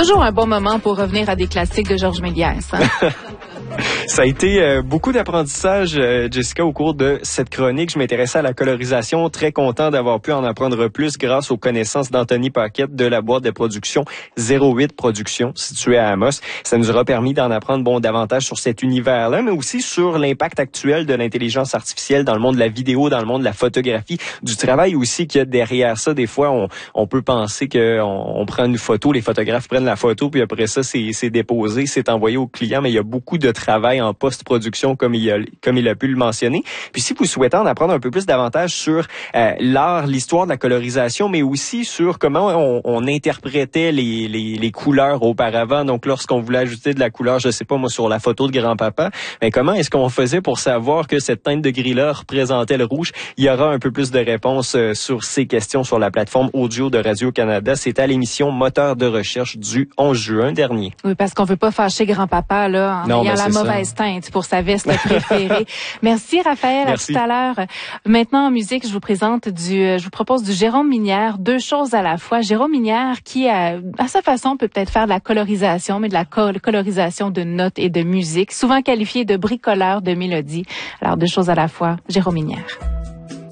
Toujours un bon moment pour revenir à des classiques de Georges Méliès. Hein? Ça a été beaucoup d'apprentissage, Jessica, au cours de cette chronique. Je m'intéressais à la colorisation. Très content d'avoir pu en apprendre plus grâce aux connaissances d'Anthony Paquette de la boîte de production 08 Productions, située à Amos. Ça nous aura permis d'en apprendre davantage sur cet univers-là, mais aussi sur l'impact actuel de l'intelligence artificielle dans le monde de la vidéo, dans le monde de la photographie, du travail aussi qu'il y a derrière ça. Des fois, on peut penser qu'on prend une photo, les photographes prennent la photo, puis après ça, c'est déposé, c'est envoyé au client, mais il y a beaucoup de travail en post-production, comme il a pu le mentionner. Puis si vous souhaitez en apprendre un peu plus davantage sur l'art, l'histoire de la colorisation, mais aussi sur comment on interprétait les couleurs auparavant. Donc, lorsqu'on voulait ajouter de la couleur, je sais pas moi, sur la photo de grand-papa, mais comment est-ce qu'on faisait pour savoir que cette teinte de gris-là représentait le rouge? Il y aura un peu plus de réponses sur ces questions sur la plateforme audio de Radio-Canada. C'est à l'émission Moteur de recherche du 11 juin dernier. Oui, parce qu'on veut pas fâcher grand-papa là en ayant la mauvaise teinte pour sa veste préférée. Merci Raphaël, Merci. À tout à l'heure. Maintenant en musique, je vous propose du Jérôme Minière, deux choses à la fois. Jérôme Minière qui à sa façon peut peut-être faire de la colorisation, mais de la colorisation de notes et de musique, souvent qualifié de bricoleur de mélodie. Alors deux choses à la fois, Jérôme Minière.